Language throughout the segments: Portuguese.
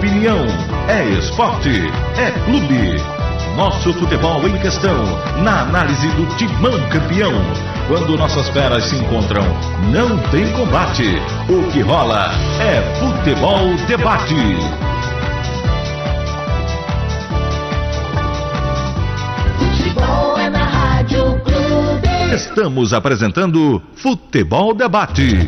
opinião, é esporte, é clube. Nosso futebol em questão, na análise do Timão campeão. Quando nossas feras se encontram, não tem combate. O que rola é futebol debate. Futebol é na Rádio Clube. Estamos apresentando Futebol Debate.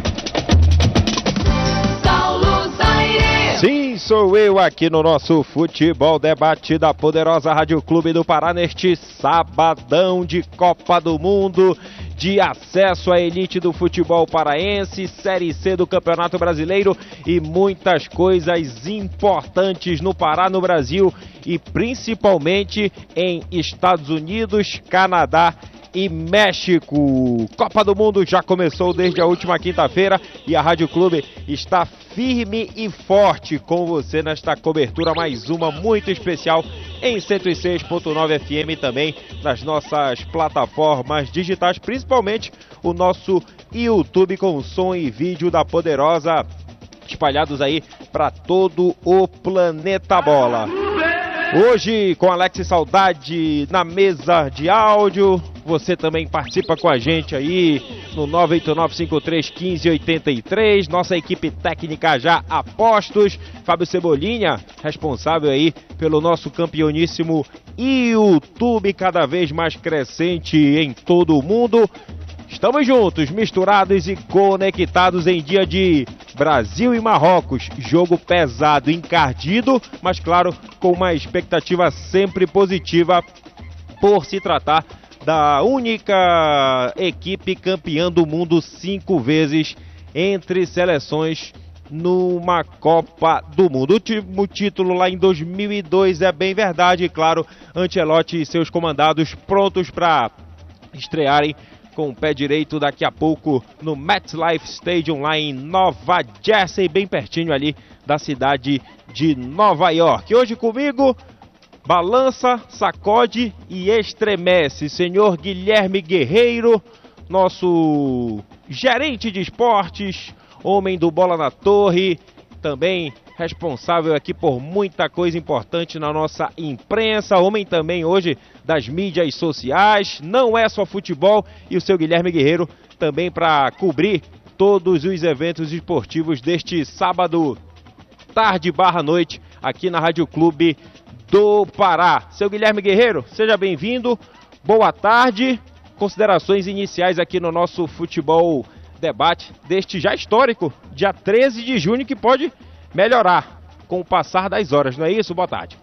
Sim, sou eu aqui no nosso Futebol Debate da poderosa Rádio Clube do Pará neste sabadão de Copa do Mundo, de acesso à elite do futebol paraense, Série C do Campeonato Brasileiro e muitas coisas importantes no Pará, no Brasil e principalmente em Estados Unidos, Canadá e México. Copa do Mundo já começou desde a última quinta-feira e a Rádio Clube está firme e forte com você nesta cobertura, mais uma muito especial em 106.9 FM e também nas nossas plataformas digitais, principalmente o nosso YouTube com som e vídeo da Poderosa, espalhados aí para todo o planeta bola. Hoje com Alex Saudade na mesa de áudio, você também participa com a gente aí no 989531583, nossa equipe técnica já a postos, Fábio Cebolinha, responsável aí pelo nosso campeoníssimo YouTube, cada vez mais crescente em todo o mundo. Estamos juntos, misturados e conectados em dia de Brasil e Marrocos, jogo pesado, encardido, mas claro, com uma expectativa sempre positiva por se tratar da única equipe campeã do mundo 5 vezes entre seleções numa Copa do Mundo. O último título lá em 2002 é bem verdade, claro, Ancelotti e seus comandados prontos para estrearem com o pé direito daqui a pouco no MetLife Stadium lá em Nova Jersey, bem pertinho ali da cidade de Nova York. Hoje comigo, balança, sacode e estremece, senhor Guilherme Guerreiro, nosso gerente de esportes, homem do Bola na Torre, também responsável aqui por muita coisa importante na nossa imprensa, homem também hoje das mídias sociais, não é só futebol, e o seu Guilherme Guerreiro também para cobrir todos os eventos esportivos deste sábado, tarde/noite, aqui na Rádio Clube do Pará. Seu Guilherme Guerreiro, seja bem-vindo, boa tarde, considerações iniciais aqui no nosso Futebol Debate deste já histórico, dia 13 de junho, que pode melhorar com o passar das horas, não é isso? Boa tarde.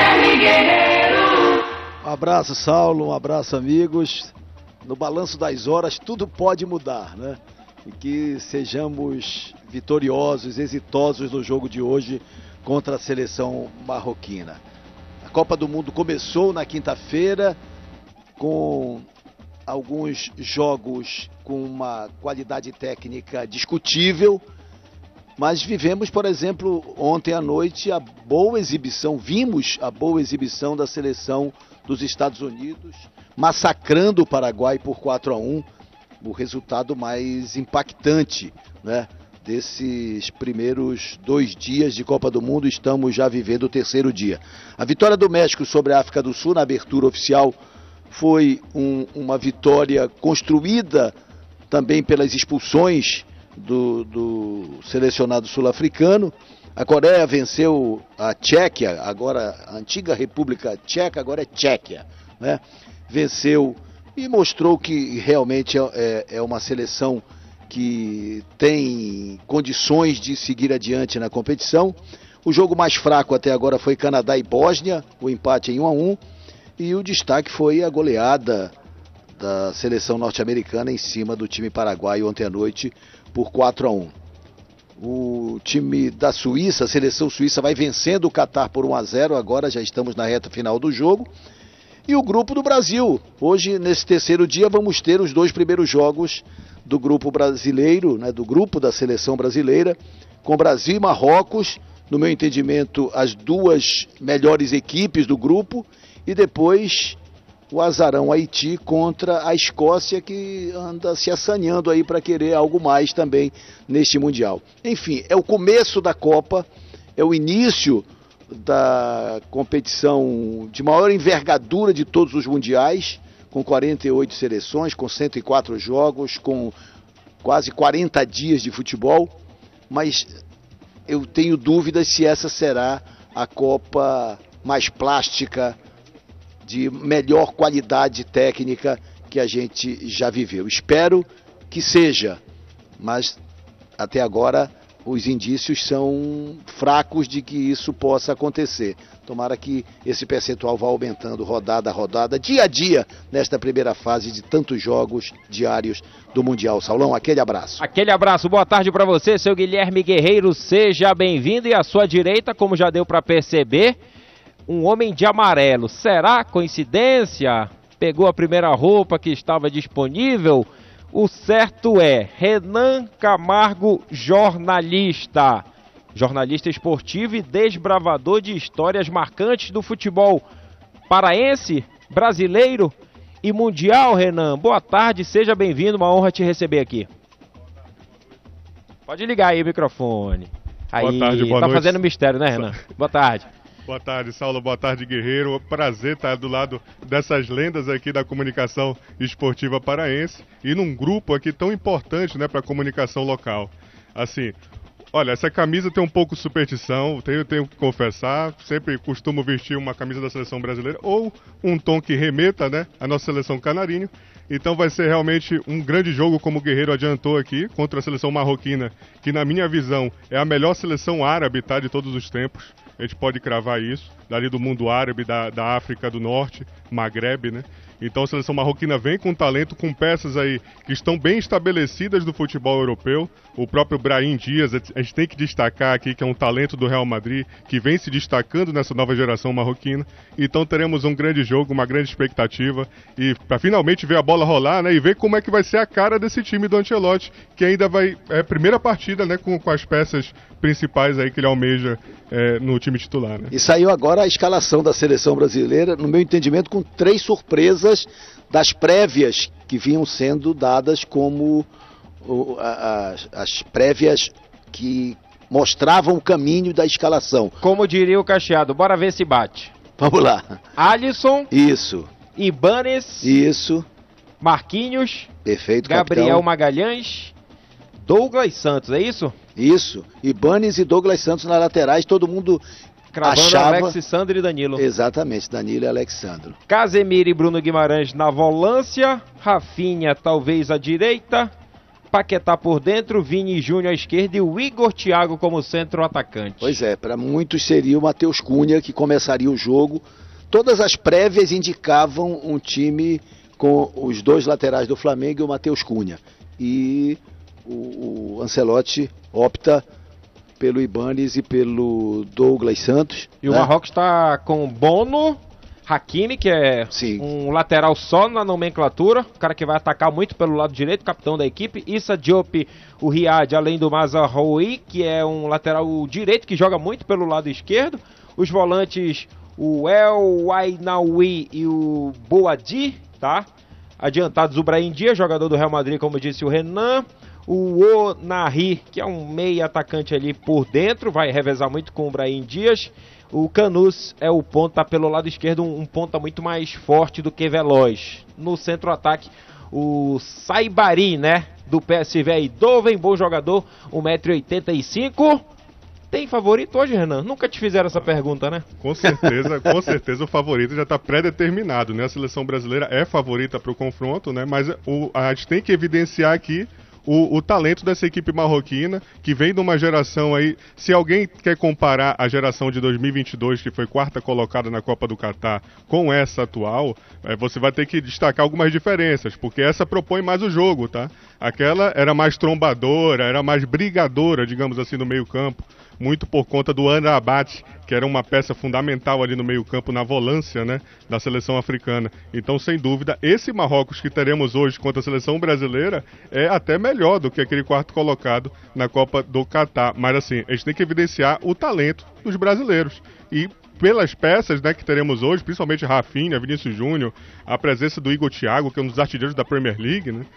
Um abraço, Saulo, um abraço, amigos. No balanço das horas tudo pode mudar, né? E que sejamos vitoriosos, exitosos no jogo de hoje contra a seleção marroquina. A Copa do Mundo começou na quinta-feira com alguns jogos com uma qualidade técnica discutível, mas vivemos, por exemplo, ontem à noite vimos a boa exibição da seleção dos Estados Unidos, massacrando o Paraguai por 4-1, o resultado mais impactante, né, desses primeiros 2 dias de Copa do Mundo. Estamos já vivendo o 3º dia. A vitória do México sobre a África do Sul na abertura oficial foi uma vitória construída também pelas expulsões do selecionado sul-africano. A Coreia venceu a Tchequia, agora a antiga República Tcheca, agora é Tchequia, né? Venceu e mostrou que realmente é uma seleção que tem condições de seguir adiante na competição. O jogo mais fraco até agora foi Canadá e Bósnia, o empate em 1-1, e o destaque foi a goleada da seleção norte-americana em cima do time paraguaio ontem à noite por 4-1. O time da Suíça, a seleção suíça, vai vencendo o Catar por 1-0, agora já estamos na reta final do jogo. E o grupo do Brasil, hoje nesse 3º dia vamos ter os 2 primeiros jogos do grupo brasileiro, né, do grupo da seleção brasileira, com Brasil e Marrocos, no meu entendimento, as 2 melhores equipes do grupo, e depois o azarão Haiti contra a Escócia, que anda se assanhando aí para querer algo mais também neste Mundial. Enfim, é o começo da Copa, é o início da competição de maior envergadura de todos os mundiais, com 48 seleções, com 104 jogos, com quase 40 dias de futebol, mas eu tenho dúvidas se essa será a Copa mais plástica, de melhor qualidade técnica que a gente já viveu. Espero que seja, mas até agora os indícios são fracos de que isso possa acontecer. Tomara que esse percentual vá aumentando rodada a rodada, dia a dia, nesta primeira fase de tantos jogos diários do Mundial. Saulão, aquele abraço. Aquele abraço, boa tarde para você, seu Guilherme Guerreiro, seja bem-vindo. E à sua direita, como já deu para perceber, um homem de amarelo. Será coincidência? Pegou a primeira roupa que estava disponível? O certo é Renan Camargo, jornalista esportivo e desbravador de histórias marcantes do futebol paraense, brasileiro e mundial. Renan, boa tarde, seja bem-vindo, uma honra te receber aqui. Pode ligar aí o microfone. Aí, boa tarde, boa noite. Tá fazendo mistério, né, Renan? Boa tarde. Boa tarde, Saulo. Boa tarde, Guerreiro. Prazer estar do lado dessas lendas aqui da comunicação esportiva paraense e num grupo aqui tão importante, né, para a comunicação local. Assim, olha, essa camisa tem um pouco de superstição, tenho que confessar. Sempre costumo vestir uma camisa da seleção brasileira ou um tom que remeta, né, à nossa seleção canarinho. Então vai ser realmente um grande jogo, como o Guerreiro adiantou aqui, contra a seleção marroquina, que na minha visão é a melhor seleção árabe, tá, de todos os tempos. A gente pode cravar isso, dali do mundo árabe, da África do Norte, Magrebe, né? Então a seleção marroquina vem com talento, com peças aí que estão bem estabelecidas do futebol europeu. O próprio Brahim Dias, a gente tem que destacar aqui que é um talento do Real Madrid, que vem se destacando nessa nova geração marroquina. Então teremos um grande jogo, uma grande expectativa. E para finalmente ver a bola rolar, né? E ver como é que vai ser a cara desse time do Ancelotti, que ainda vai... É a primeira partida, né? Com as peças principais aí que ele almeja no time titular, né? E saiu agora a escalação da seleção brasileira, no meu entendimento, com 3 surpresas das prévias que vinham sendo dadas como as prévias que mostravam o caminho da escalação. Como diria o Cacheado, bora ver se bate. Vamos lá. Alisson. Isso. Ibanes. Isso. Marquinhos. Perfeito, Gabriel capitão. Magalhães. Douglas Santos, é isso? Isso. Ibanes e Douglas Santos nas laterais, todo mundo cravando achava... Alex, Sandro e Danilo. Exatamente, Danilo e Alexandro. Casemiro e Bruno Guimarães na volância, Rafinha talvez à direita, Paquetá por dentro, Vini Júnior à esquerda e o Igor Thiago como centro-atacante. Pois é, para muitos seria o Matheus Cunha que começaria o jogo. Todas as prévias indicavam um time com os 2 laterais do Flamengo e o Matheus Cunha. E o Ancelotti opta pelo Ibanes e pelo Douglas Santos. E o Marrocos está com Bono, Hakimi, que é um lateral só na nomenclatura, o cara que vai atacar muito pelo lado direito, capitão da equipe. Issa Diop, o Riad, além do Mazraoui, que é um lateral direito que joga muito pelo lado esquerdo. Os volantes, o El Ainaoui e o Boadi, tá? Adiantados o Brahim Dias, jogador do Real Madrid, como disse o Renan. O Onahi, que é um meio atacante ali por dentro, vai revezar muito com o Brahim Dias. O Canus é o ponta pelo lado esquerdo, um ponta muito mais forte do que veloz. No centro-ataque, o Saibari, né, do PSV Eindhoven, bom jogador, 1,85 m. Tem favorito hoje, Renan? Nunca te fizeram essa pergunta, né? Com certeza o favorito já está pré-determinado, né? A seleção brasileira é favorita para o confronto, né? Mas a gente tem que evidenciar aqui o talento dessa equipe marroquina, que vem de uma geração aí, se alguém quer comparar a geração de 2022, que foi 4ª colocada na Copa do Catar, com essa atual, você vai ter que destacar algumas diferenças, porque essa propõe mais o jogo, tá? Aquela era mais trombadora, era mais brigadora, digamos assim, no meio campo, muito por conta do Amrabat, que era uma peça fundamental ali no meio-campo, na volância, né, da seleção africana. Então, sem dúvida, esse Marrocos que teremos hoje contra a seleção brasileira é até melhor do que aquele 4º colocado na Copa do Catar. Mas, assim, a gente tem que evidenciar o talento dos brasileiros. E pelas peças, né, que teremos hoje, principalmente Rafinha, Vinícius Júnior, a presença do Igor Thiago, que é um dos artilheiros da Premier League, né,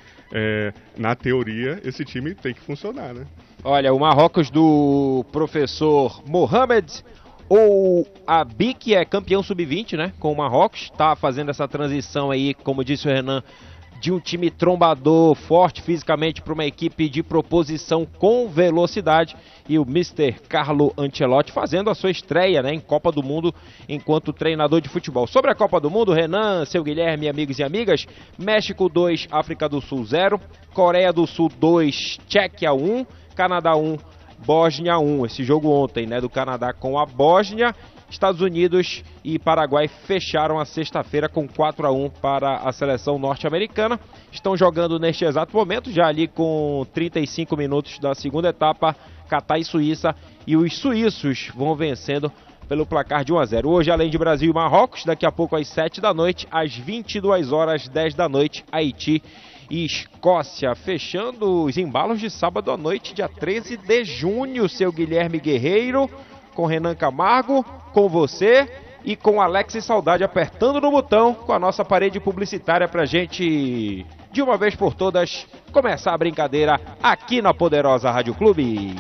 na teoria, esse time tem que funcionar, né? Olha, o Marrocos do professor Mohamed A BIC é campeão sub-20, né, com o Marrocos, está fazendo essa transição aí, como disse o Renan, de um time trombador, forte fisicamente, para uma equipe de proposição com velocidade, e o Mr. Carlo Ancelotti fazendo a sua estreia, né, em Copa do Mundo enquanto treinador de futebol. Sobre a Copa do Mundo, Renan, seu Guilherme, amigos e amigas, México 2, África do Sul 0, Coreia do Sul 2, Tchequia 1, Canadá 1, Bósnia 1, esse jogo ontem, né, do Canadá com a Bósnia. Estados Unidos e Paraguai fecharam a sexta-feira com 4-1 para a seleção norte-americana. Estão jogando neste exato momento, já ali com 35 minutos da segunda etapa, Catar e Suíça, e os suíços vão vencendo pelo placar de 1-0. Hoje, além de Brasil e Marrocos, daqui a pouco às 7 da noite, às 22 horas, 10 da noite, Haiti e Escócia, fechando os embalos de sábado à noite, dia 13 de junho, seu Guilherme Guerreiro, com Renan Camargo, com você e com Alex e Saudade apertando no botão com a nossa parede publicitária pra gente, de uma vez por todas, começar a brincadeira aqui na poderosa Rádio Clube.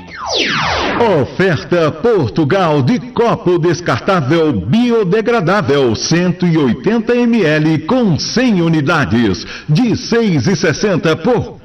Oferta Portugal de copo descartável biodegradável 180 ml com 100 unidades de 6,60 por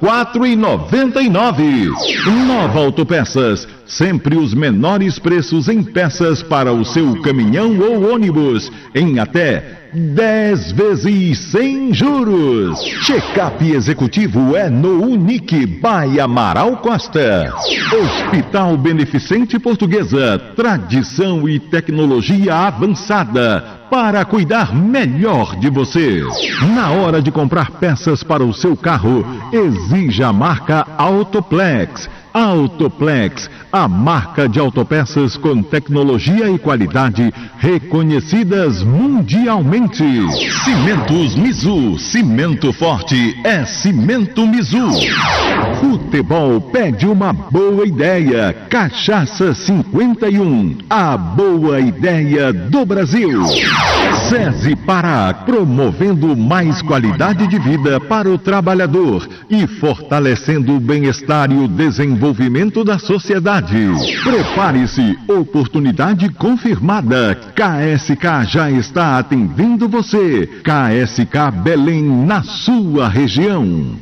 4,99. Nova Autopeças, sempre os menores preços em peças para o seu caminhão ou ônibus, em até 10 vezes sem juros. Check-up executivo é no Unique by Amaral Costa. Hospital Beneficente Portuguesa, tradição e tecnologia avançada para cuidar melhor de você. Na hora de comprar peças para o seu carro, exija a marca Autoplex. Autoplex, a marca de autopeças com tecnologia e qualidade reconhecidas mundialmente. Cimentos Mizu, cimento forte é Cimento Mizu. Futebol pede uma boa ideia. Cachaça 51, a boa ideia do Brasil. SESI Pará, promovendo mais qualidade de vida para o trabalhador e fortalecendo o bem-estar e o desenvolvimento da sociedade. Prepare-se, oportunidade confirmada. KSK já está atendendo você. KSK Belém, na sua região.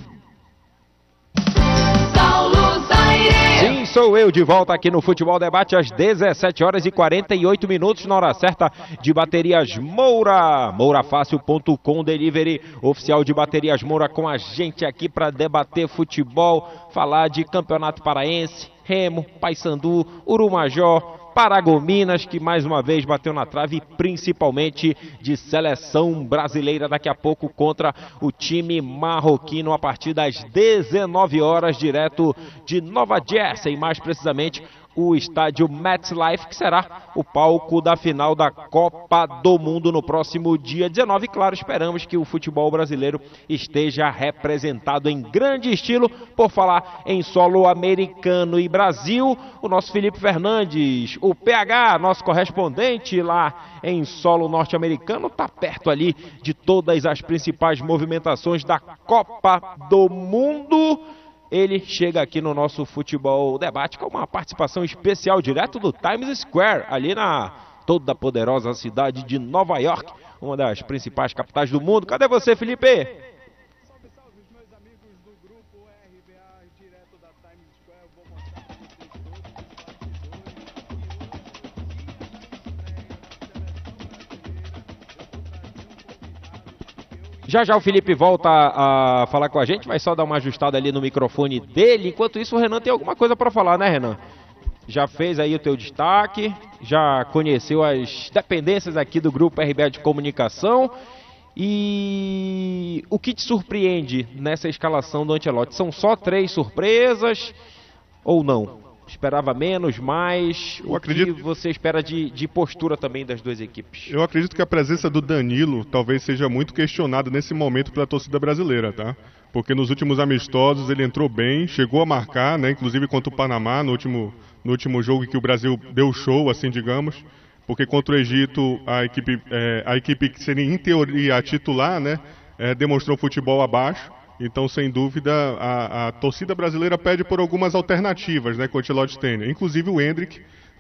Sim, sou eu de volta aqui no Futebol Debate às 17 horas e 48 minutos, na hora certa de Baterias Moura. Mourafácil.com, delivery oficial de Baterias Moura, com a gente aqui para debater futebol, falar de Campeonato Paraense, Remo, Paysandu, Urumajó, Paragominas, que mais uma vez bateu na trave, e principalmente de seleção brasileira daqui a pouco contra o time marroquino a partir das 19 horas, direto de Nova Jersey, mais precisamente o estádio MetLife, que será o palco da final da Copa do Mundo no próximo dia 19. Claro, esperamos que o futebol brasileiro esteja representado em grande estilo. Por falar em solo americano e Brasil, o nosso Felipe Fernandes, o PH, nosso correspondente lá em solo norte-americano, está perto ali de todas as principais movimentações da Copa do Mundo. Ele chega aqui no nosso Futebol Debate com uma participação especial direto do Times Square, ali na toda poderosa cidade de Nova York, uma das principais capitais do mundo. Cadê você, Felipe? Salve, salve, meus amigos do grupo RBA, direto da Times Square. Vou mostrar para vocês todos os Já já o Felipe volta a falar com a gente, vai só dar uma ajustada ali no microfone dele. Enquanto isso, o Renan tem alguma coisa para falar, né, Renan? Já fez aí o teu destaque, já conheceu as dependências aqui do grupo RBA de comunicação. E o que te surpreende nessa escalação do Ancelotti? São só 3 surpresas ou não? Esperava menos, mais? O que você espera de postura também das duas equipes? Eu acredito que a presença do Danilo talvez seja muito questionada nesse momento pela torcida brasileira, tá? Porque nos últimos amistosos ele entrou bem, chegou a marcar, né? Inclusive contra o Panamá, no último jogo em que o Brasil deu show, assim, digamos. Porque contra o Egito, a equipe que seria, em teoria, a titular, né? Demonstrou futebol abaixo. Então, sem dúvida, a torcida brasileira pede por algumas alternativas, né, que o Ancelotti tem. Inclusive o Endrick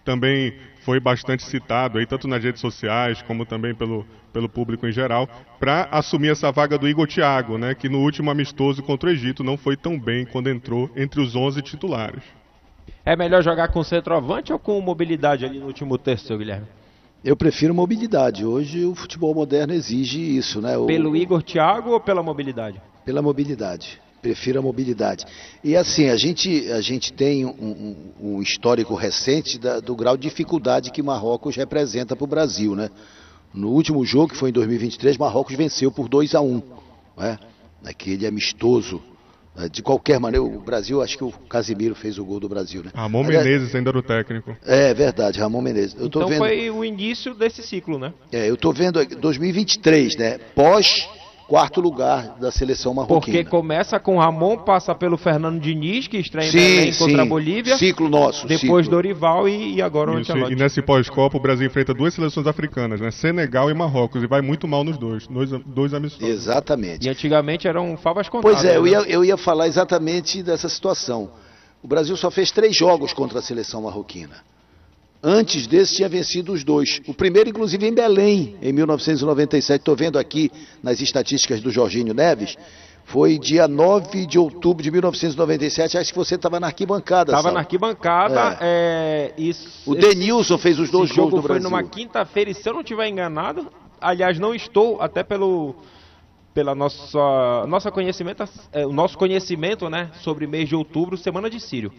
também foi bastante citado, aí, tanto nas redes sociais como também pelo público em geral, para assumir essa vaga do Igor Thiago, né, que no último amistoso contra o Egito não foi tão bem quando entrou entre os 11 titulares. É melhor jogar com centroavante ou com mobilidade ali no último terço, seu Guilherme? Eu prefiro mobilidade. Hoje o futebol moderno exige isso, né? Pelo Igor Thiago ou pela mobilidade? Pela mobilidade. Prefiro a mobilidade. E assim, a gente tem um histórico recente do grau de dificuldade que Marrocos representa para o Brasil, né? No último jogo, que foi em 2023, Marrocos venceu por 2-1, né? Naquele amistoso. De qualquer maneira, o Brasil, acho que o Casimiro fez o gol do Brasil, né? Ramon Menezes ainda era o técnico. É verdade, Ramon Menezes. Então foi o início desse ciclo, né? Eu estou vendo 2023, né? Pós quarto lugar da seleção marroquina. Porque começa com Ramon, passa pelo Fernando Diniz, que estreia em Belém contra a Bolívia. Ciclo nosso. Depois ciclo. Dorival e agora o Isso, Ancelotti. e nesse pós-Copa o Brasil enfrenta duas seleções africanas, né? Senegal e Marrocos, e vai muito mal nos dois amistosos. Exatamente. E antigamente eram favas contadas. Pois é, né? eu ia falar exatamente dessa situação. O Brasil só fez 3 jogos contra a seleção marroquina. Antes desse tinha vencido os 2. O primeiro, inclusive, em Belém, em 1997. Estou vendo aqui nas estatísticas do Jorginho Neves. Foi dia 9 de outubro de 1997. Acho que você estava na arquibancada. Estava na arquibancada. O Denilson fez os 2 gols do Brasil. Foi numa quinta-feira, e se eu não estiver enganado, aliás, não estou, até pela nossa conhecimento, o nosso conhecimento, né, sobre mês de outubro, semana de Sírio.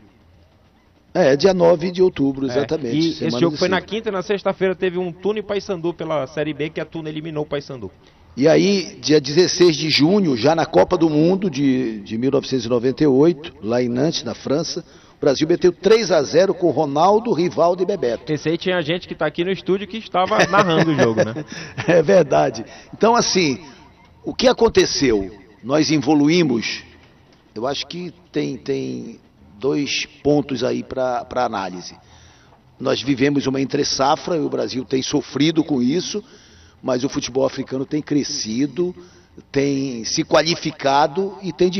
Dia 9 de outubro, exatamente. E esse jogo foi na quinta, e na sexta-feira teve um Tuna e Paysandu pela Série B, que a Tuna eliminou o Paysandu. E aí, dia 16 de junho, já na Copa do Mundo de 1998, lá em Nantes, na França, o Brasil meteu 3-0 com Ronaldo, Rivaldo e Bebeto. Esse aí tinha gente que está aqui no estúdio que estava narrando o jogo, né? É verdade. Então, assim, o que aconteceu? Nós evoluímos. Eu acho que tem 2 pontos aí para análise. Nós vivemos uma entre-safra e o Brasil tem sofrido com isso, mas o futebol africano tem crescido, tem se qualificado e tem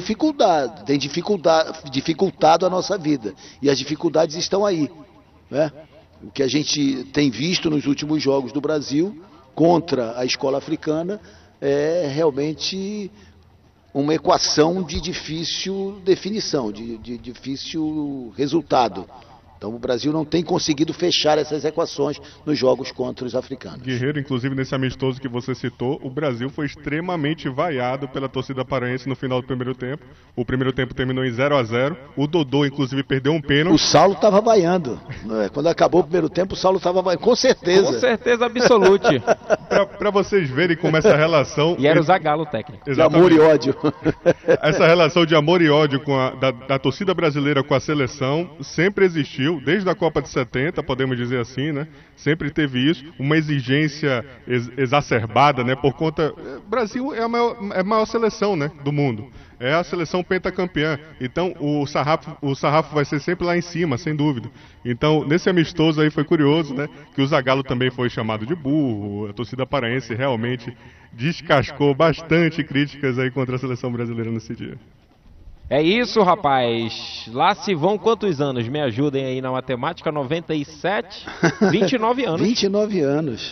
dificultado a nossa vida. E as dificuldades estão aí, né? O que a gente tem visto nos últimos jogos do Brasil contra a escola africana é realmente uma equação de difícil definição, de difícil resultado. Então o Brasil não tem conseguido fechar essas equações nos jogos contra os africanos. Guerreiro, inclusive nesse amistoso que você citou, o Brasil foi extremamente vaiado pela torcida paraense no final do primeiro tempo. O primeiro tempo terminou em 0-0. O Dodô, inclusive, perdeu um pênalti. O Saulo estava vaiando. Quando acabou o primeiro tempo, o Saulo estava vaiando. Com certeza. Com certeza absoluta. Para vocês verem como essa relação... E era o Zagallo o técnico. De amor e ódio. Essa relação de amor e ódio da torcida brasileira com a seleção sempre existiu. Desde a Copa de 70, podemos dizer assim, né? Sempre teve isso, uma exigência exacerbada, né? Por conta... O Brasil é a maior seleção, né, do mundo. É a seleção pentacampeã. Então, o sarrafo vai ser sempre lá em cima, sem dúvida. Então, nesse amistoso aí foi curioso, né? Que o Zagallo também foi chamado de burro. A torcida paraense realmente descascou bastante críticas aí contra a seleção brasileira nesse dia. É isso, rapaz. Lá se vão quantos anos? Me ajudem aí na matemática. 97, 29 anos. 29 anos.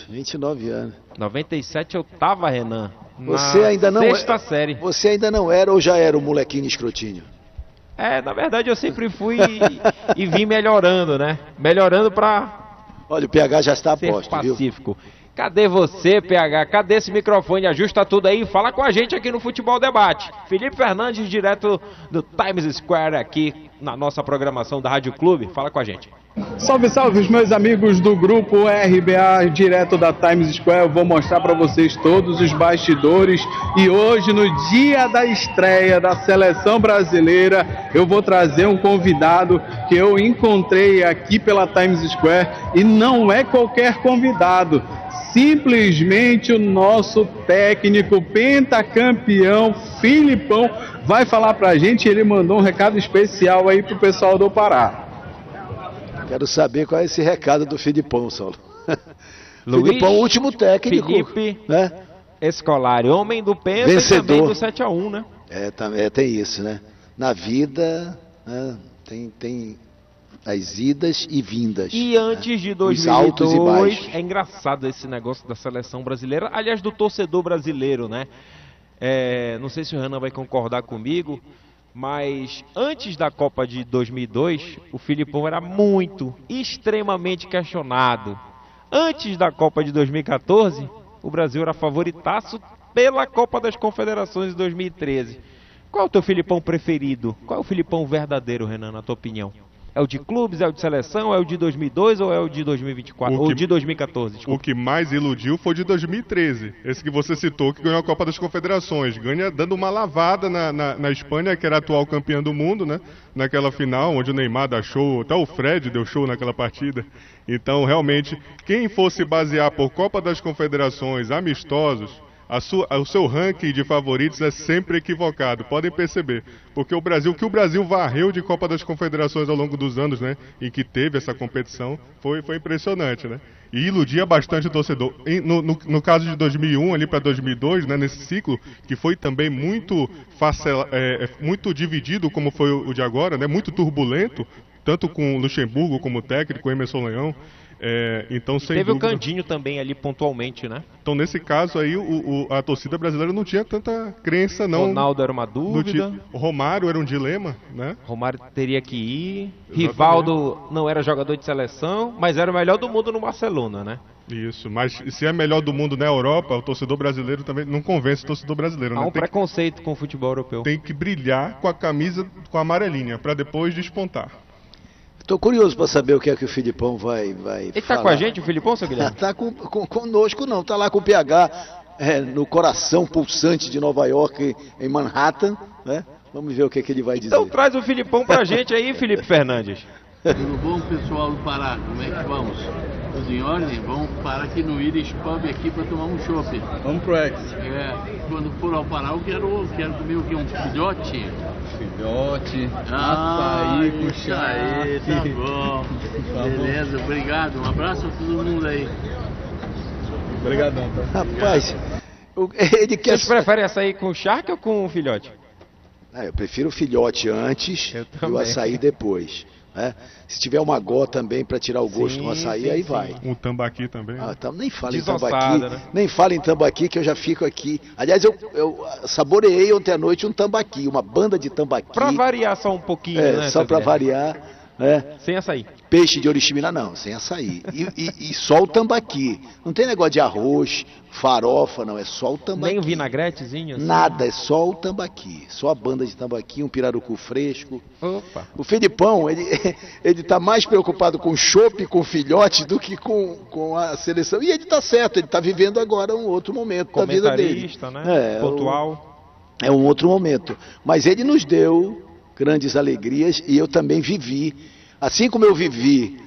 97 eu tava, Renan. Você ainda não sexta série. Você ainda não era ou já era o molequinho escrotinho? Na verdade eu sempre fui e vim melhorando, né? Melhorando pra... Olha, o PH já está a ser posto, pacífico. Viu? Cadê você, PH? Cadê esse microfone? Ajusta tudo aí, fala com a gente aqui no Futebol Debate. Felipe Fernandes, direto do Times Square, aqui na nossa programação da Rádio Clube. Fala com a gente. Salve, salve, os meus amigos do grupo RBA, direto da Times Square. Eu vou mostrar para vocês todos os bastidores. E hoje, no dia da estreia da Seleção Brasileira, eu vou trazer um convidado que eu encontrei aqui pela Times Square. E não é qualquer convidado. Simplesmente o nosso técnico pentacampeão Filipão vai falar pra gente. Ele mandou um recado especial aí pro pessoal do Pará. Quero saber qual é esse recado do Filipão, Saulo. Luiz, Filipão, último técnico, Felipe, né? Scolari, homem do Penta, vencedor. E também do 7-1, né? Tem isso, né? Na vida, né? as idas e vindas. E antes de Os altos e 2002, baixos. é engraçado esse negócio da seleção brasileira, aliás, do torcedor brasileiro, né? Não sei se o Renan vai concordar comigo, mas antes da Copa de 2002, o Filipão era extremamente questionado. Antes da Copa de 2014, o Brasil era favoritaço pela Copa das Confederações de 2013. Qual é o teu Filipão preferido? Qual é o Filipão verdadeiro, Renan, na tua opinião? É o de clubes, é o de seleção, é o de 2002 ou é o de 2024? Ou de 2014, desculpa. O que mais iludiu foi de 2013. Esse que você citou, que ganhou a Copa das Confederações. Ganha dando uma lavada na Espanha, que era a atual campeã do mundo, né? Naquela final, onde o Neymar dá show, até o Fred deu show naquela partida. Então, realmente, quem fosse basear por Copa das Confederações, amistosos, o seu ranking de favoritos é sempre equivocado, podem perceber, porque o Brasil varreu de Copa das Confederações ao longo dos anos, né, em que teve essa competição, foi impressionante, né, e iludia bastante o torcedor. No caso de 2001 ali para 2002, né, nesse ciclo, que foi também muito dividido como foi o de agora, né, muito turbulento, tanto com o Luxemburgo como técnico, Emerson Leão. Então, sem Teve dúvida, o Candinho também ali pontualmente, né? Então, nesse caso aí, a torcida brasileira não tinha tanta crença, não. Ronaldo era uma dúvida. O Romário era um dilema, né? Romário teria que ir. Exatamente. Rivaldo não era jogador de seleção, mas era o melhor do mundo no Barcelona, né? Isso, mas se é melhor do mundo na Europa, o torcedor brasileiro também não convence o torcedor brasileiro, Há né? um preconceito com o futebol europeu. Tem que brilhar com a camisa com a amarelinha, para depois despontar. Estou curioso para saber o que é que o Filipão vai Ele falar. tá com a gente, o Filipão, seu Guilherme? Tá conosco não, tá lá com o PH no coração pulsante de Nova York, em Manhattan, né? Vamos ver o que é que ele vai dizer. Então traz o Filipão pra gente aí, Felipe Fernandes. Tudo bom, pessoal do Pará? Como é que vamos? Tudo em ordem? Vamos parar aqui no Irish Pub aqui para tomar um chopp. Vamos pro X. Quando for ao Pará eu quero comer o quê? Um filhote? Filhote, açaí com isso aí, tá bom. Beleza, obrigado. Um abraço a todo mundo aí. Obrigadão, tá? Rapaz, ele quer... Vocês preferem açaí com charque ou com filhote? Eu prefiro o filhote antes Eu e o também. açaí depois. Né? Se tiver uma gó também para tirar o gosto com açaí, aí vai. Um tambaqui também. Nem fala em Desossada, tambaqui, né? nem fala em tambaqui que eu já fico aqui. Aliás, eu saboreei ontem à noite um tambaqui, uma banda de tambaqui. Pra variar só um pouquinho, né? Só seu para Guilherme? variar, né? Sem açaí. Peixe de oriximiná não, sem açaí. E só o tambaqui. Não tem negócio de arroz, farofa, não, é só o tambaqui. Nem o vinagretezinho? Assim? Nada, é só o tambaqui. Só a banda de tambaqui, um pirarucu fresco. Opa. O Filipão, ele tá mais preocupado com chopp, com filhote, do que com a seleção. E ele tá certo, ele tá vivendo agora um outro momento da vida dele. Comentarista, né? Pontual. É um outro momento. Mas ele nos deu grandes alegrias e eu também vivi. Assim como eu vivi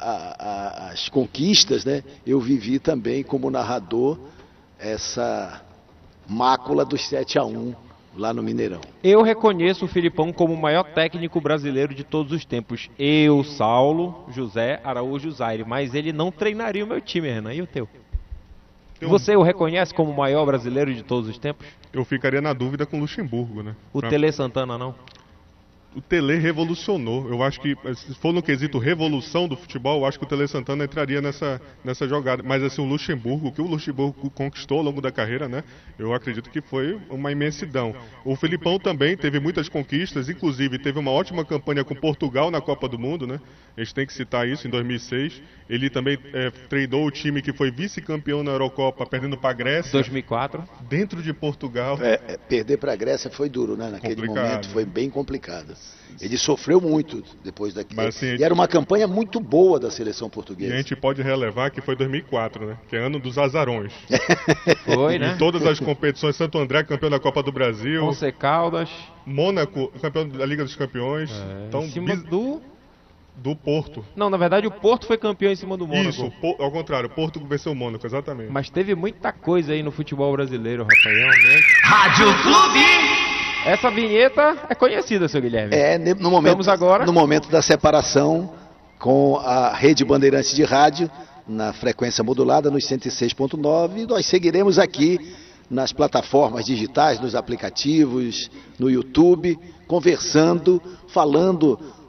as conquistas, né? Eu vivi também como narrador essa mácula dos 7-1 lá no Mineirão. Eu reconheço o Filipão como o maior técnico brasileiro de todos os tempos. Eu, Saulo, José Araújo Zaire, mas ele não treinaria o meu time, Renan. E o teu? Você o reconhece como o maior brasileiro de todos os tempos? Eu ficaria na dúvida com o Luxemburgo, né? O Tele Santana não? O Tele revolucionou. Eu acho que, se for no quesito revolução do futebol, eu acho que o Tele Santana entraria nessa jogada. Mas assim, o que o Luxemburgo conquistou ao longo da carreira, né? Eu acredito que foi uma imensidão. O Filipão também teve muitas conquistas, inclusive teve uma ótima campanha com Portugal na Copa do Mundo, né? A gente tem que citar isso, em 2006. Ele também treinou o time que foi vice-campeão na Eurocopa, perdendo para a Grécia. 2004. Dentro de Portugal. Perder para a Grécia foi duro, né? Naquele Complicado. momento foi bem complicado. Ele sofreu muito depois daquilo. Mas, assim, e era uma campanha muito boa da seleção E portuguesa. a gente pode relevar que foi 2004, né? Que é ano dos azarões. Foi, né? Em todas as competições, Santo André, campeão da Copa do Brasil. Once Caldas. Mônaco, campeão da Liga dos Campeões. Então, Em cima do Porto. Não, na verdade o Porto foi campeão em cima do Mônaco. Isso, ao contrário, o Porto venceu o Mônaco, exatamente. Mas teve muita coisa aí no futebol brasileiro, Rafael. Né? Rádio Clube. Essa vinheta é conhecida, seu Guilherme. No agora. No momento da separação com a Rede Bandeirantes de Rádio, na frequência modulada, nos 106.9, e nós seguiremos aqui nas plataformas digitais, nos aplicativos, no YouTube, conversando, falando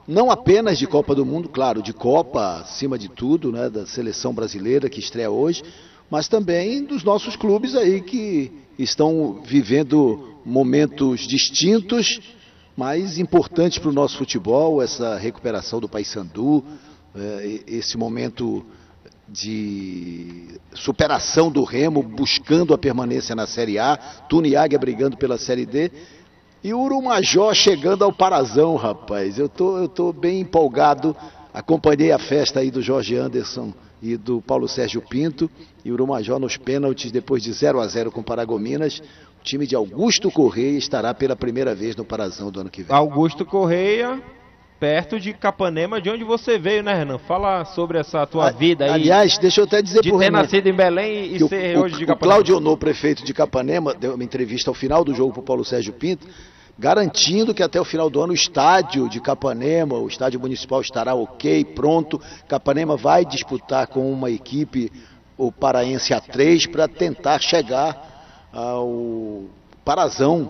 não apenas de Copa do Mundo, claro, de Copa acima de tudo, né, da seleção brasileira que estreia hoje, mas também dos nossos clubes aí que estão vivendo momentos distintos, mas importantes para o nosso futebol, essa recuperação do Paysandu, esse momento de superação do Remo, buscando a permanência na Série A, Tuniáguia brigando pela Série D, e o Urumajó chegando ao Parazão, rapaz. Eu tô bem empolgado, acompanhei a festa aí do Jorge Anderson e do Paulo Sérgio Pinto, e o Urumajó nos pênaltis, depois de 0-0 com o Paragominas. O time de Augusto Correia estará pela primeira vez no Parazão do ano que vem. Augusto Correia, perto de Capanema, de onde você veio, né, Renan? Fala sobre essa tua vida aí. Aliás, deixa eu até dizer de pro ter Renan, nascido em Belém e ser hoje de Capanema. O Cláudio Onô, prefeito de Capanema, deu uma entrevista ao final do jogo para o Paulo Sérgio Pinto, garantindo que até o final do ano o estádio de Capanema, o estádio municipal estará ok, pronto. Capanema vai disputar com uma equipe, o Paraense A3, para tentar chegar ao Parazão